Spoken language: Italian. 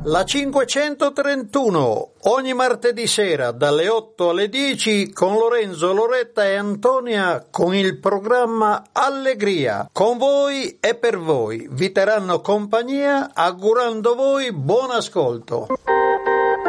La 531, ogni martedì sera dalle 8 alle 10 con Lorenzo, Loretta e Antonia con il programma Allegria. Con voi e per voi. Vi terranno compagnia augurando voi buon ascolto.